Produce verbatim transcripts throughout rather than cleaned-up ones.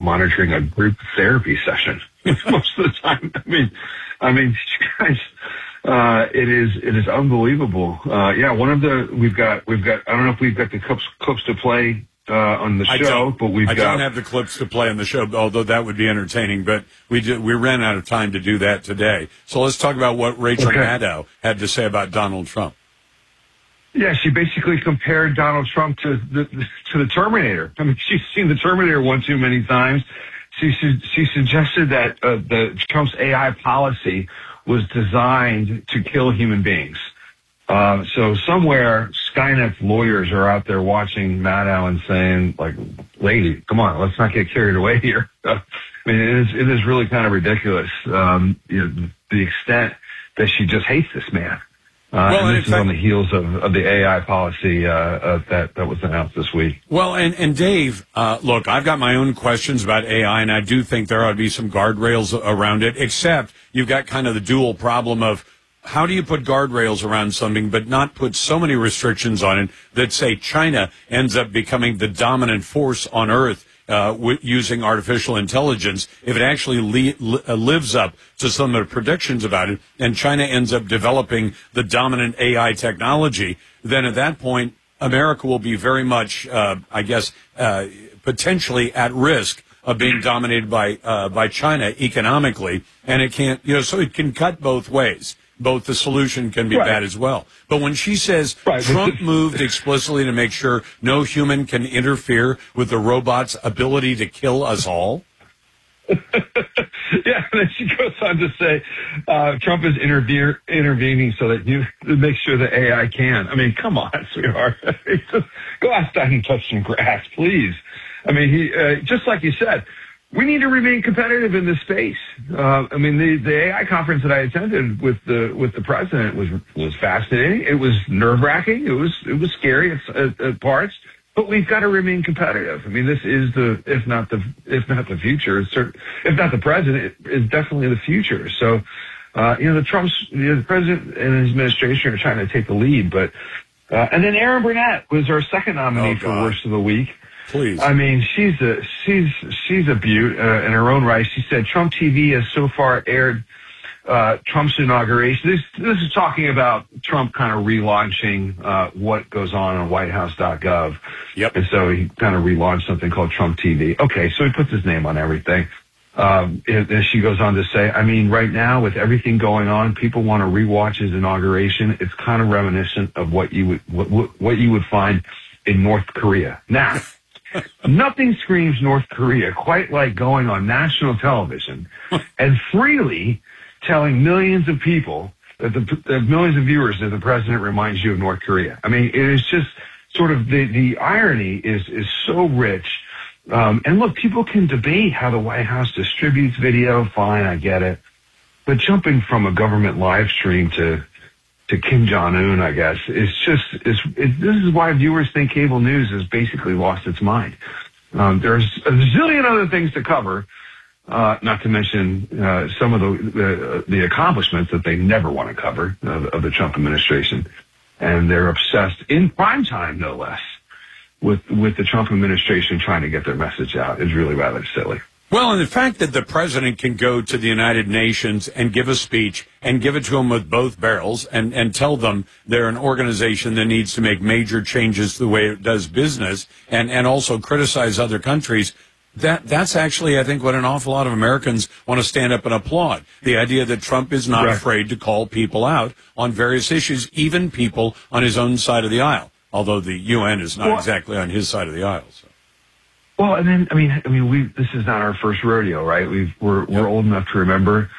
monitoring a group therapy session most of the time. I mean, I mean, guys, uh, it is it is unbelievable. Uh, yeah, one of the we've got we've got I don't know if we've got the clips clips to play uh, on the show, but we've I got. I don't have the clips to play on the show, although that would be entertaining. But we did, we ran out of time to do that today. So let's talk about what Rachel okay. Maddow had to say about Donald Trump. Yeah, she basically compared Donald Trump to the to the Terminator. I mean, she's seen the Terminator one too many times. She she suggested that uh, the Trump's A I policy was designed to kill human beings. Uh, so somewhere Skynet's lawyers are out there watching Maddow and saying, like, lady, come on, let's not get carried away here. I mean, it is it is really kind of ridiculous, um, you know, the extent that she just hates this man. Uh, well, and this and is on the heels of, of the A I policy uh, uh, that, that was announced this week. Well, and, and Dave, uh, look, I've got my own questions about A I, and I do think there ought to be some guardrails around it, except you've got kind of the dual problem of how do you put guardrails around something but not put so many restrictions on it that, say, China ends up becoming the dominant force on Earth Uh, w- using artificial intelligence, if it actually li- li- uh, lives up to some of the predictions about it, and China ends up developing the dominant A I technology, then at that point, America will be very much, uh, I guess, uh, potentially at risk of being dominated by uh, by China economically, and it can't, you know, so it can cut both ways. Both the solution can be right. bad as well. But when she says right. Trump moved explicitly to make sure no human can interfere with the robot's ability to kill us all. Yeah, and then she goes on to say uh, Trump is interve- intervening so that you make sure the A I can. I mean, come on, sweetheart. Just go outside and touch some grass, please. I mean, he uh, just like you said, we need to remain competitive in this space. Uh, I mean, the, the A I conference that I attended with the with the president was was fascinating. It was nerve wracking. It was it was scary at, at, at parts. But we've got to remain competitive. I mean, this is the if not the if not the future, it's certain, if not the president, it is definitely the future. So, uh, you know, the Trump's you know, the president and his administration are trying to take the lead. But uh, and then Erin Burnett was our second nominee oh, for Worst of the Week. Please. I mean, she's a she's she's a beaut uh, in her own right. She said Trump T V has so far aired uh, Trump's inauguration. This this is talking about Trump kind of relaunching uh, what goes on on white house dot gov. Yep. And so he kind of relaunched something called Trump T V. Okay, so he puts his name on everything. Um, and, and she goes on to say, I mean, right now with everything going on, people want to rewatch his inauguration. It's kind of reminiscent of what you would what, what you would find in North Korea. Now. Nothing screams North Korea quite like going on national television and freely telling millions of people, that the, the millions of viewers, that the president reminds you of North Korea. I mean, it is just sort of the, the irony is, is so rich. Um, and look, people can debate how the White House distributes video. Fine, I get it. But jumping from a government live stream to to Kim Jong-un, I guess, it's just, it's, it, this is why viewers think cable news has basically lost its mind. Um, there's a zillion other things to cover, uh, not to mention uh, some of the, the the accomplishments that they never want to cover of, of the Trump administration. And they're obsessed, in prime time, no less, with, with the Trump administration trying to get their message out. Is really rather silly. Well, and the fact that the president can go to the United Nations and give a speech and give it to them with both barrels and, and tell them they're an organization that needs to make major changes to the way it does business and, and also criticize other countries, that that's actually, I think, what an awful lot of Americans want to stand up and applaud. The idea that Trump is not right. afraid to call people out on various issues, even people on his own side of the aisle, although the U N is not well, exactly on his side of the aisle. So. Well, and then, I mean, I mean, we, this is not our first rodeo, right? We've, we're, yep. we're old enough to remember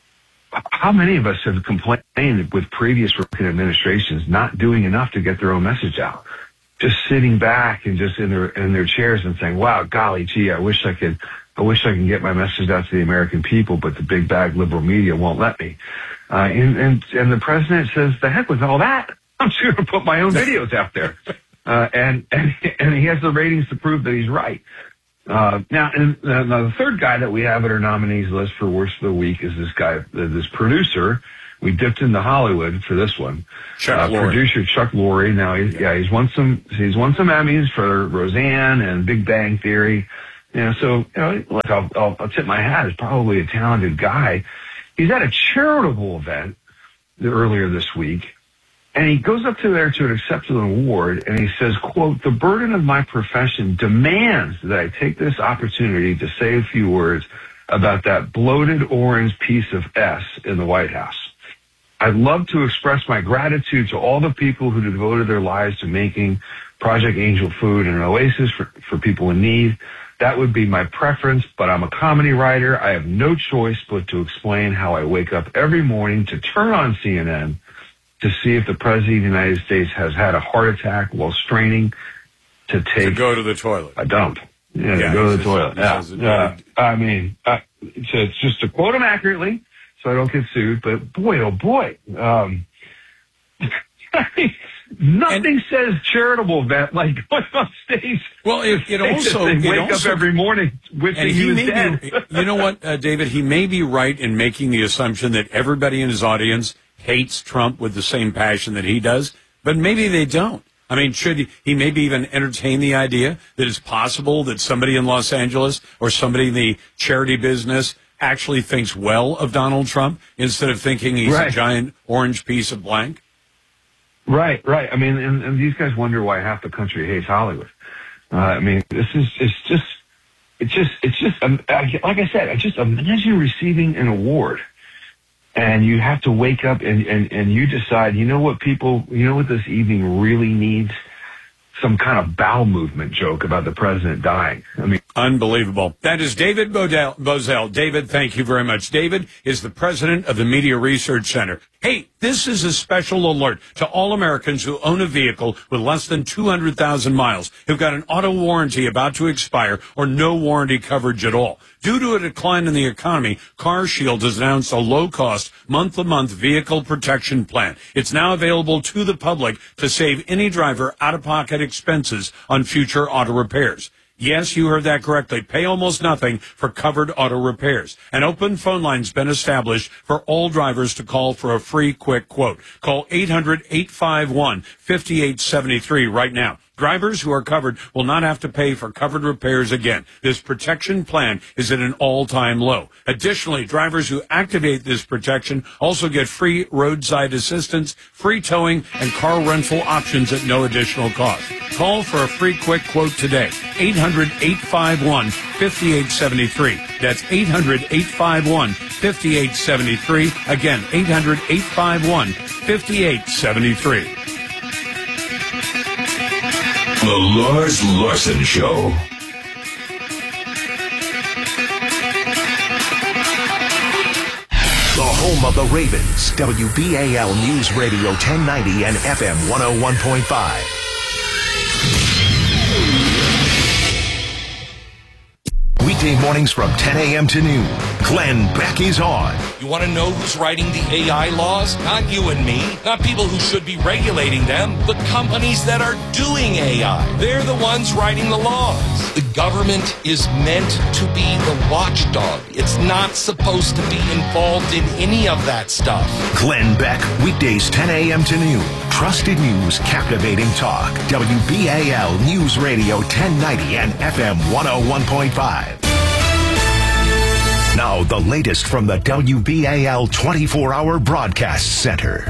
how many of us have complained with previous Republican administrations not doing enough to get their own message out, just sitting back and just in their, in their chairs and saying, wow, golly gee, I wish I could, I wish I could get my message out to the American people, but the big bag liberal media won't let me. Uh, and, and, and the president says, the heck with all that. I'm just going to put my own videos out there. Uh, and, and, and he has the ratings to prove that he's right. Uh, now, and, uh, now the third guy that we have at our nominees list for Worst of the Week is this guy, uh, this producer. We dipped into Hollywood for this one. Chuck uh, producer Chuck Lorre. Now, he's, yeah, he's won some, he's won some Emmys for Roseanne and Big Bang Theory. You know, so, you know, look, I'll, I'll, I'll tip my hat. He's probably a talented guy. He's at a charitable event earlier this week, and he goes up to there to accept an award, and he says, quote, "The burden of my profession demands that I take this opportunity to say a few words about that bloated orange piece of S in the White House. I'd love to express my gratitude to all the people who devoted their lives to making Project Angel Food an oasis for, for people in need. That would be my preference, but I'm a comedy writer. I have no choice but to explain how I wake up every morning to turn on C N N to see if the President of the United States has had a heart attack while straining to take... To go to the toilet. A dump. Yeah, yeah to go to the just, toilet. Yeah, yeah. I mean, uh, it's, it's just to quote him accurately so I don't get sued, but boy, oh boy. Um, I mean, nothing and, says charitable event like going on stage. Well, it, it also it wake also, up every morning wishing he, he was dead. Be, you know what, uh, David? He may be right in making the assumption that everybody in his audience hates Trump with the same passion that he does, but maybe they don't. I mean, should he, he maybe even entertain the idea that it's possible that somebody in Los Angeles or somebody in the charity business actually thinks well of Donald Trump instead of thinking he's right. a giant orange piece of blank? Right, right. I mean, and, and these guys wonder why half the country hates Hollywood. Uh, I mean, this is, it's just, it's just, it's just, um, like I said, I just imagine receiving an award and you have to wake up and, and, and you decide, you know what people, you know what this evening really needs? Some kind of bowel movement joke about the president dying. I mean, unbelievable. That is David Bodell, Bozell. David, thank you very much. David is the president of the Media Research Center. Hey, this is a special alert to all Americans who own a vehicle with less than two hundred thousand miles, who've got an auto warranty about to expire or no warranty coverage at all. Due to a decline in the economy, CarShield has announced a low-cost, month-to-month vehicle protection plan. It's now available to the public to save any driver out-of-pocket expenses on future auto repairs. Yes, you heard that correctly. Pay almost nothing for covered auto repairs. An open phone line's been established for all drivers to call for a free quick quote. Call eight hundred, eight five one, five eight seven three right now. Drivers who are covered will not have to pay for covered repairs again. This protection plan is at an all-time low. Additionally, drivers who activate this protection also get free roadside assistance, free towing, and car rental options at no additional cost. Call for a free quick quote today. eight hundred, eight five one, five eight seven three. That's eight hundred, eight five one, five eight seven three. Again, eight hundred, eight five one, five eight seven three. The Lars Larson Show. The home of the Ravens, W B A L News Radio ten ninety and F M one oh one point five. Weekday mornings from ten a.m. to noon, Glenn Beck is on. You want to know who's writing the A I laws? Not you and me. Not people who should be regulating them. The companies that are doing A I. They're the ones writing the laws. The government is meant to be the watchdog. It's not supposed to be involved in any of that stuff. Glenn Beck, weekdays ten a.m. to noon. Trusted news, captivating talk. W B A L News Radio ten ninety and F M one oh one point five. Now, the latest from the W B A L twenty-four hour Broadcast Center.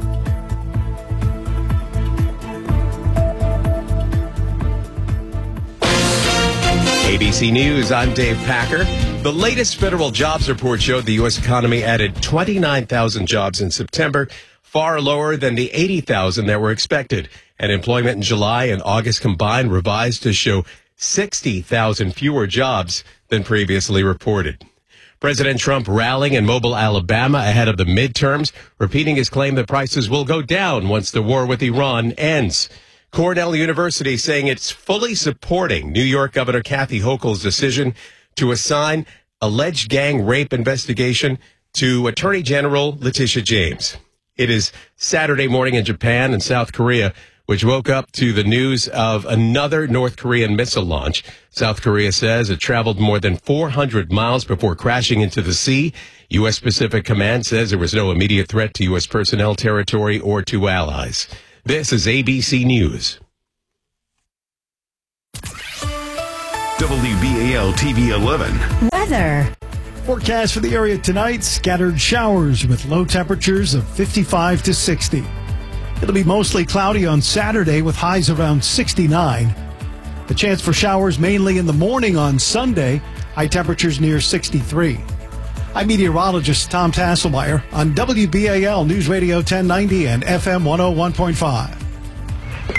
A B C News, I'm Dave Packer. The latest federal jobs report showed the U S economy added twenty-nine thousand jobs in September, far lower than the eighty thousand that were expected. And employment in July and August combined revised to show sixty thousand fewer jobs than previously reported. President Trump rallying in Mobile, Alabama ahead of the midterms, repeating his claim that prices will go down once the war with Iran ends. Cornell University saying it's fully supporting New York Governor Kathy Hochul's decision to assign alleged gang rape investigation to Attorney General Letitia James. It is Saturday morning in Japan and South Korea, which woke up to the news of another North Korean missile launch. South Korea says it traveled more than four hundred miles before crashing into the sea. U S. Pacific Command says there was no immediate threat to U S personnel territory or to allies. This is A B C News. The W B A L T V eleven. Weather. Forecast for the area tonight, scattered showers with low temperatures of fifty-five to sixty. It'll be mostly cloudy on Saturday with highs around sixty-nine. The chance for showers mainly in the morning on Sunday, high temperatures near sixty-three. I'm meteorologist Tom Tasselmeyer on W B A L News Radio ten ninety and F M one oh one point five. Go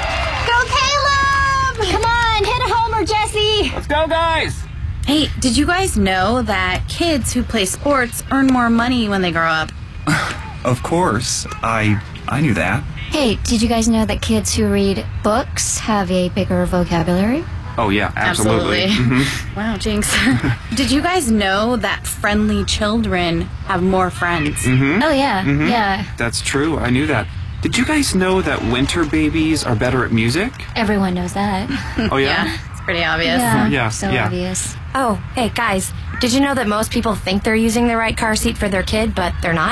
Caleb! Come on, hit a homer, Jesse! Let's go, guys! Hey, did you guys know that kids who play sports earn more money when they grow up? Of course. I I knew that. Hey, did you guys know that kids who read books have a bigger vocabulary? Oh, yeah, absolutely. absolutely. Mm-hmm. Wow, jinx. Did you guys know that friendly children have more friends? Mm-hmm. Oh, yeah, mm-hmm. yeah. That's true. I knew that. Did you guys know that winter babies are better at music? Everyone knows that. Oh, yeah? Yeah, it's pretty obvious. Yeah, yeah so yeah. obvious. Oh, hey, guys, did you know that most people think they're using the right car seat for their kid, but they're not?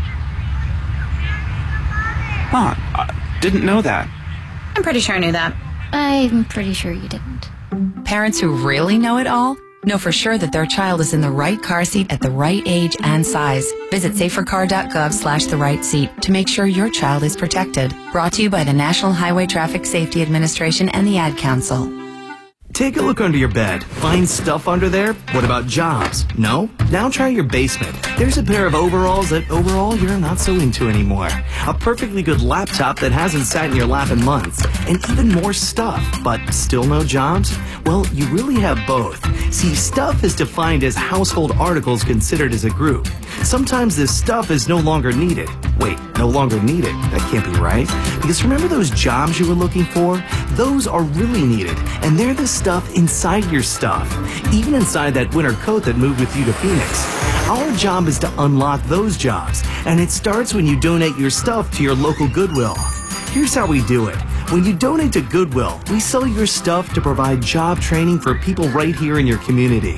Huh, I didn't know that. I'm pretty sure I knew that. I'm pretty sure you didn't. Parents who really know it all know for sure that their child is in the right car seat at the right age and size. Visit safercar.gov slash the right seat to make sure your child is protected. Brought to you by the National Highway Traffic Safety Administration and the Ad Council. Take a look under your bed. Find stuff under there? What about jobs? No? Now try your basement. There's a pair of overalls that overall you're not so into anymore. A perfectly good laptop that hasn't sat in your lap in months. And even more stuff, but still no jobs? Well, you really have both. See, stuff is defined as household articles considered as a group. Sometimes this stuff is no longer needed. Wait, no longer needed? That can't be right. Because remember those jobs you were looking for? Those are really needed. And they're the stuff inside your stuff, even inside that winter coat that moved with you to Phoenix. Our job is to unlock those jobs, and it starts when you donate your stuff to your local Goodwill. Here's how we do it. When you donate to Goodwill, we sell your stuff to provide job training for people right here in your community.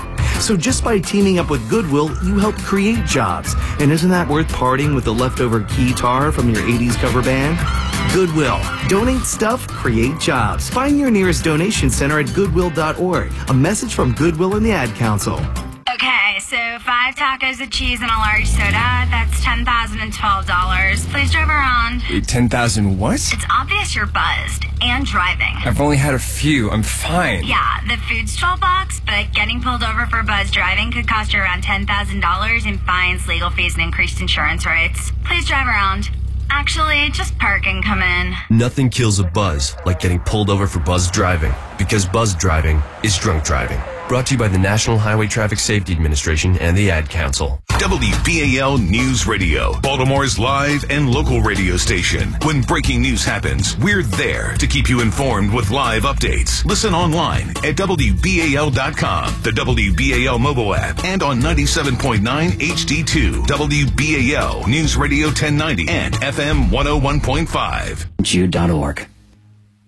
So just by teaming up with Goodwill, you help create jobs. And isn't that worth parting with the leftover guitar from your eighties cover band? Goodwill. Donate stuff, create jobs. Find your nearest donation center at goodwill dot org. A message from Goodwill and the Ad Council. Okay, so five tacos of cheese and a large soda, that's ten thousand twelve dollars. Please drive around. Wait, ten thousand what? It's obvious you're buzzed and driving. I've only had a few. I'm fine. Yeah, the food's twelve bucks, but getting pulled over for buzz driving could cost you around ten thousand dollars in fines, legal fees, and increased insurance rates. Please drive around. Actually, just park and come in. Nothing kills a buzz like getting pulled over for buzz driving, because buzz driving is drunk driving. Brought to you by the National Highway Traffic Safety Administration and the Ad Council. W B A L News Radio, Baltimore's live and local radio station. When breaking news happens, we're there to keep you informed with live updates. Listen online at W B A L dot com, the W B A L mobile app, and on ninety-seven point nine H D two, W B A L News Radio ten ninety, and F M one oh one point five. Jude dot org.